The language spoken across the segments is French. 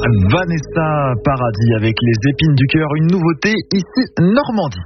Vanessa Paradis avec les épines du cœur, une nouveauté ici Normandie.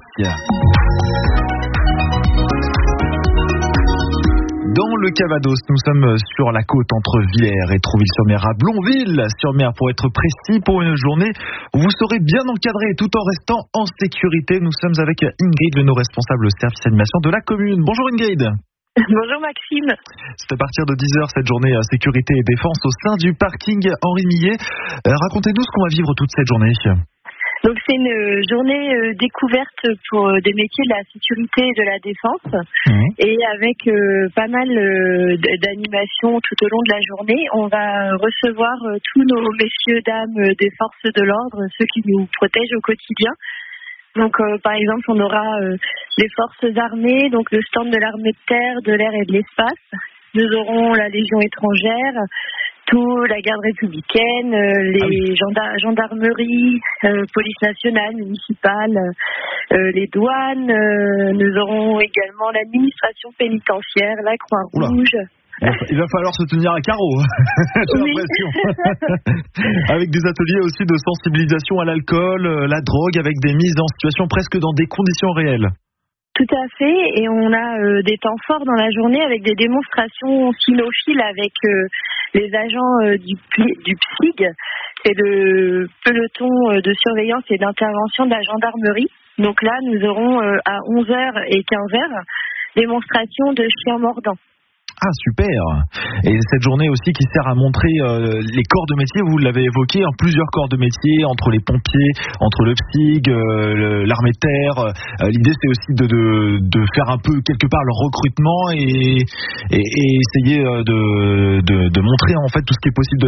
Dans le Calvados, nous sommes sur la côte entre Villers et Trouville-sur-Mer à Blonville-sur-Mer pour être précis, pour une journée où vous serez bien encadré tout en restant en sécurité. Nous sommes avec Ingrid, le responsable service animation de la commune. Bonjour Ingrid. Bonjour Maxime. C'est à partir de 10h cette journée sécurité et défense au sein du parking Henri Millet. Racontez-nous ce qu'on va vivre toute cette journée. Donc c'est une journée découverte pour des métiers de la sécurité et de la défense et avec pas mal d'animations tout au long de la journée. On va recevoir tous nos messieurs, dames des forces de l'ordre, ceux qui nous protègent au quotidien. Donc par exemple on aura les forces armées, donc le stand de l'armée de terre, de l'air et de l'espace. Nous aurons la Légion étrangère, la garde républicaine, les gendarmeries, police nationale, municipale, les douanes. Nous aurons également l'administration pénitentiaire, la Croix-Rouge. Il va falloir se tenir à carreau, j'ai l'impression. Avec des ateliers aussi de sensibilisation à l'alcool, la drogue, avec des mises en situation presque dans des conditions réelles. Tout à fait, et on a des temps forts dans la journée avec des démonstrations cynophiles avec les agents du PSIG, c'est le peloton de surveillance et d'intervention de la gendarmerie. Donc là, nous aurons à 11h et 15h démonstration de chiens mordants. Ah super. Et cette journée aussi qui sert à montrer les corps de métier, vous l'avez évoqué, plusieurs corps de métier, entre les pompiers, entre le PSIG, l'armée de terre. L'idée c'est aussi de faire un peu quelque part le recrutement et essayer de montrer en fait tout ce qui est possible